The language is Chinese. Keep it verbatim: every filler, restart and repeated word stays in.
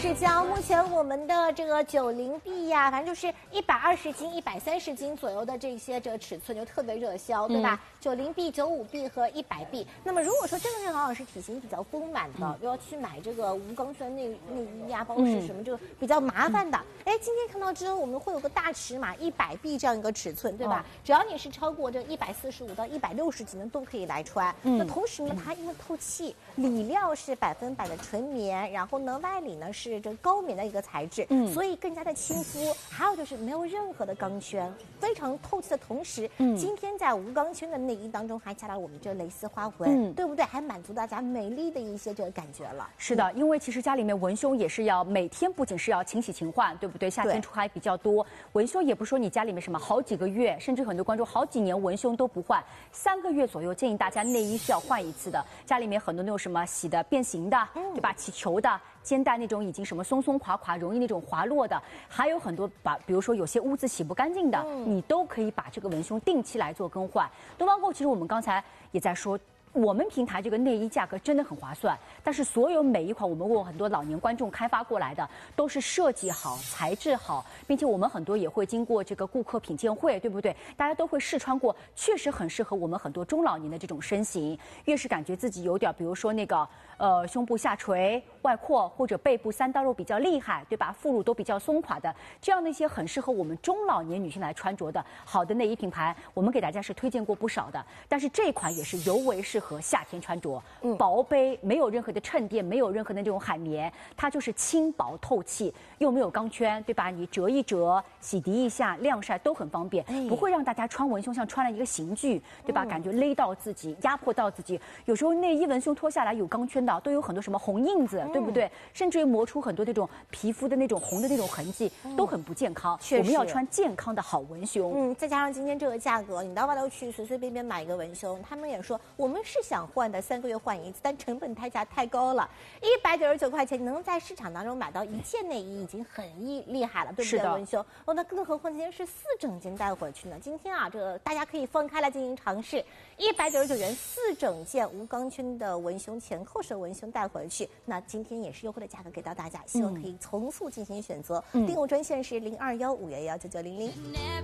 是江，目前我们的这个九零 B 呀，反正就是一百二十斤、一百三十斤左右的这些这个尺寸就特别热销，对吧？九零 B、九五 B 和一百 B。那么如果说真的是王老师体型比较丰满的，嗯、要去买这个无钢圈内内衣呀、包括是什么这个比较麻烦的，哎、嗯，今天看到之后我们会有个大尺码一百 B 这样一个尺寸，对吧？哦、只要你是超过这一百四十五到一百六十斤的都可以来穿。嗯、那同时呢，它因为透气，里料是百分百的纯棉，然后呢外里呢是这个高棉的一个材质，嗯，所以更加的亲肤。还有就是没有任何的钢圈，非常透气的同时，嗯，今天在无钢圈的内衣当中还加了我们这蕾丝花纹，嗯，对不对？还满足大家美丽的一些这个感觉了。 是的，因为其实家里面文胸也是要每天不仅是要勤洗勤换，对不对？夏天出汗比较多，文胸也不是说你家里面什么好几个月，甚至很多观众好几年文胸都不换，三个月左右建议大家内衣是要换一次的。家里面很多那种什么洗的变形的，嗯、对吧？起球的。肩带那种已经什么松松垮垮，容易那种滑落的，还有很多把，比如说有些污渍洗不干净的，嗯、你都可以把这个文胸定期来做更换。东方购其实我们刚才也在说。我们平台这个内衣价格真的很划算，但是所有每一款我们为很多老年观众开发过来的，都是设计好、材质好，并且我们很多也会经过这个顾客品鉴会，对不对？大家都会试穿过，确实很适合我们很多中老年的这种身形。越是感觉自己有点，比如说那个呃胸部下垂、外扩或者背部三刀肉比较厉害，对吧？副乳都比较松垮的，这样的一些很适合我们中老年女性来穿着的好的内衣品牌，我们给大家是推荐过不少的。但是这款也是尤为适合和夏天穿着，嗯，薄杯，没有任何的衬垫，没有任何的这种海绵，它就是轻薄透气，又没有钢圈，对吧？你折一折、洗涤一下、晾晒都很方便，哎、不会让大家穿文胸像穿了一个刑具，对吧？嗯、感觉勒到自己，压迫到自己。有时候内衣文胸脱下来有钢圈的，都有很多什么红印子，嗯、对不对？甚至于磨出很多这种皮肤的那种红的那种痕迹，嗯、都很不健康。我们要穿健康的好文胸。 嗯，再加上今天这个价格，你到外头去随随便便买一个文胸，他们也说我们是。是想换的，三个月换一次，但成本太价太高了，一百九十九块钱，你能在市场当中买到一件内衣已经很厉厉害了，对不对？文胸哦，那更何况今天是四整件带回去呢？今天啊，这个大家可以放开来进行尝试，一百九十九元四整件无钢圈的文胸前扣式文胸带回去，那今天也是优惠的价格给到大家，希望可以从速进行选择。嗯、订购专线是零二幺五幺幺九九零零。